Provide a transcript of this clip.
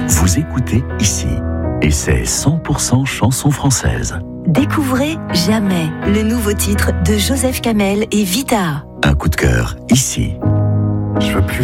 Vous écoutez ici. Et c'est 100% chansons françaises. Découvrez Jamais, le nouveau titre de Joseph Kamel et Vita. Un coup de cœur ici. Je veux plus